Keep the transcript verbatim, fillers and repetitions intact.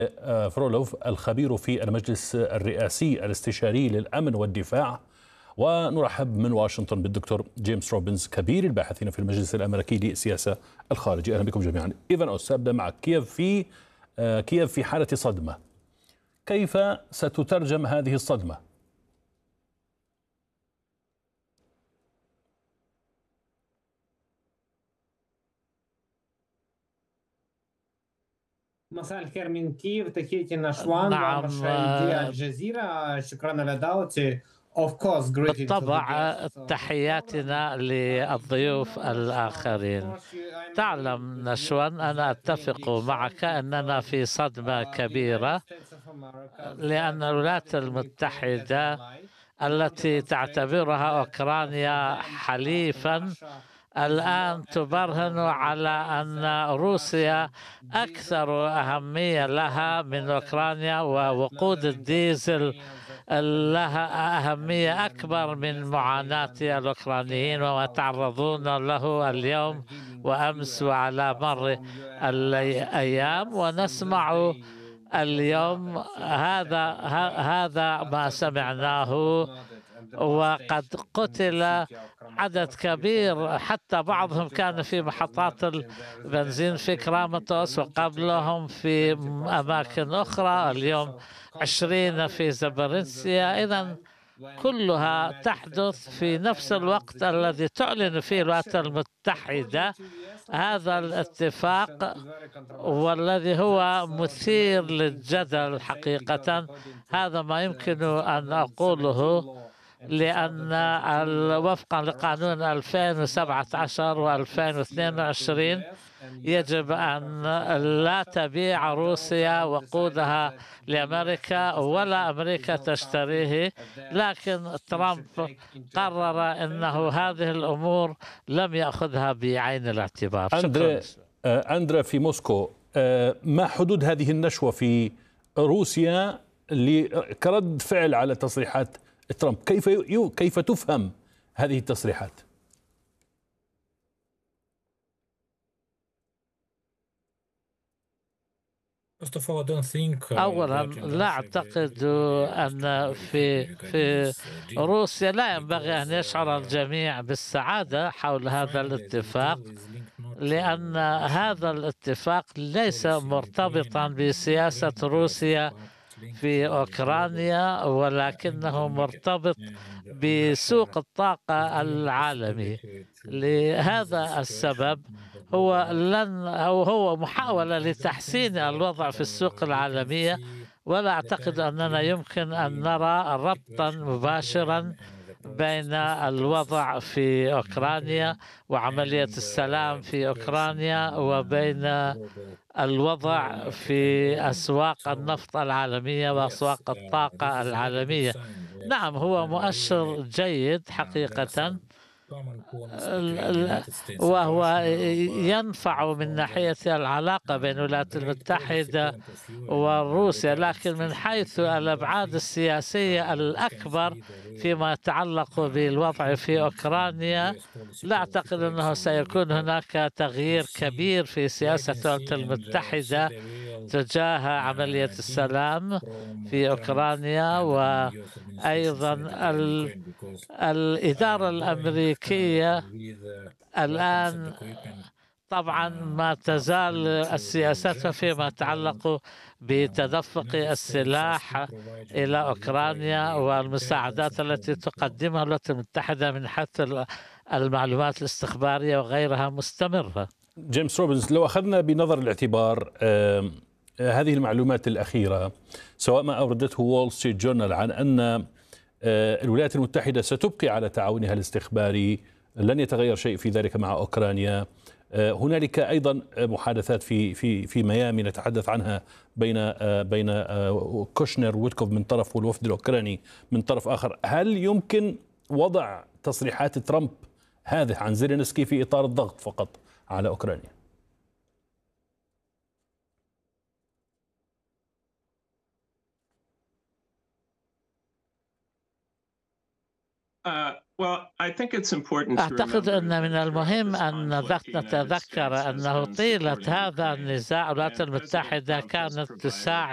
فرولوف الخبير في المجلس الرئاسي الاستشاري للأمن والدفاع، ونرحب من واشنطن بالدكتور جيمس روبنز كبير الباحثين في المجلس الأمريكي للسياسة الخارجية. أهلا بكم جميعا. إيفان سأبدأ معك. كييف في كييف في حالة صدمة، كيف ستترجم هذه الصدمة؟ مساء الخير من كييف، تحياتي نشوان. نعم، الجزيرة، شكرا على دعوتي. بالطبع تحياتنا للضيوف الآخرين. تعلم نشوان، أنا أتفق معك أننا في صدمة كبيرة، لأن الولايات المتحدة التي تعتبرها أوكرانيا حليفا الآن تبرهن على أن روسيا أكثر أهمية لها من أوكرانيا، ووقود الديزل لها أهمية أكبر من معاناة الأوكرانيين وما تعرضون له اليوم وأمس وعلى مر الأيام. ونسمع اليوم هذا هذا ما سمعناه، وقد قتل عدد كبير، حتى بعضهم كان في محطات البنزين في كراماتوس وقبلهم في أماكن أخرى، اليوم عشرين في زبرنسيا. إذن كلها تحدث في نفس الوقت الذي تعلن فيه الولايات المتحدة هذا الاتفاق، والذي هو مثير للجدل حقيقة. هذا ما يمكن أن أقوله، لأن وفقا لقانون ألفين وسبعة عشر وألفين واثنين وعشرين يجب أن لا تبيع روسيا وقودها لأمريكا ولا أمريكا تشتريه، لكن ترامب قرر أنه هذه الأمور لم يأخذها بعين الاعتبار. أندرا أندرا في موسكو، ما حدود هذه النشوة في روسيا كرد فعل على تصريحات ترامب؟ كيف كيف تفهم هذه التصريحات؟ أولا، لا أعتقد أن في في روسيا لا ينبغي أن يشعر الجميع بالسعادة حول هذا الاتفاق، لأن هذا الاتفاق ليس مرتبطا بسياسة روسيا في أوكرانيا، ولكنه مرتبط بسوق الطاقة العالمي. لهذا السبب هو لن أو هو محاولة لتحسين الوضع في السوق العالمية، ولا أعتقد أننا يمكن أن نرى ربطا مباشرا بين الوضع في أوكرانيا وعملية السلام في أوكرانيا وبين الوضع في أسواق النفط العالمية وأسواق الطاقة العالمية. نعم، هو مؤشر جيد حقيقة، وهو ينفع من ناحية العلاقة بين الولايات المتحدة وروسيا، لكن من حيث الأبعاد السياسية الأكبر فيما يتعلق بالوضع في أوكرانيا، لا أعتقد أنه سيكون هناك تغيير كبير في سياسة الولايات المتحدة تجاه عملية السلام في أوكرانيا. وأيضا الإدارة الأمريكية الآن طبعا ما تزال السياسات فيما يتعلق بتدفق السلاح إلى أوكرانيا والمساعدات التي تقدمها الولايات المتحدة من حيث المعلومات الاستخبارية وغيرها مستمرة. جيمس روبنز، لو أخذنا بنظر الاعتبار هذه المعلومات الأخيرة، سواء ما أوردته وول ستريت جورنال عن أن الولايات المتحدة ستبقي على تعاونها الاستخباري، لن يتغير شيء في ذلك مع أوكرانيا. هنالك أيضا محادثات في في في ميامي نتحدث عنها بين بين كوشنر وويتكوف من طرف والوفد الأوكراني من طرف آخر. هل يمكن وضع تصريحات ترامب هذه عن زيلينسكي في إطار الضغط فقط على أوكرانيا؟ أعتقد أن من المهم أن نتذكر أنه طيلة هذا النزاع الولايات المتحدة كانت تساعد